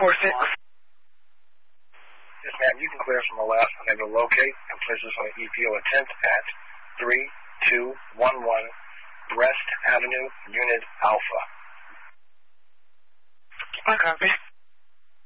4-6. Yes, ma'am, you can clear us from the last one. Able to locate and place us on the EPO attempt at 3211 Brest Avenue, Unit Alpha. I copy.